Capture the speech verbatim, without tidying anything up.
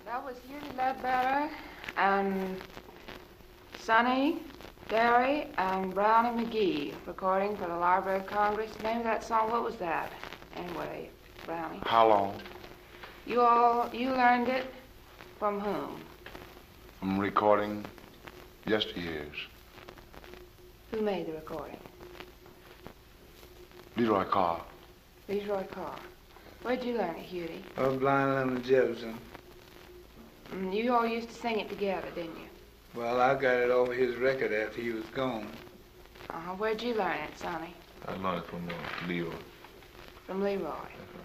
That was Hughie Ledbetter and Sonny, Gary, and Brownie McGee recording for the Library of Congress. The name of that song, what was that? Anyway, Brownie. How long? You all, you learned it from whom? I'm recording yesteryears. Who made the recording? Leroy Carr. Leroy Carr. Where'd you learn it, Hughie? Oh, Blind Lemon Jefferson. Mm, you all used to sing it together, didn't you? Well, I got it over his record after he was gone. Uh-huh. Where'd you learn it, Sonny? I learned it from uh, Leroy. From Leroy.